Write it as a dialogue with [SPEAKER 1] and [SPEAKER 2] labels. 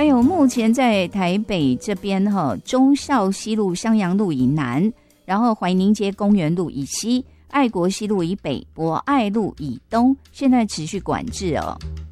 [SPEAKER 1] 有目前在台北这边忠孝西路、襄阳路以南，然后怀宁街公园路以西、爱国西路以北、博爱路以东，现在持续管制哦。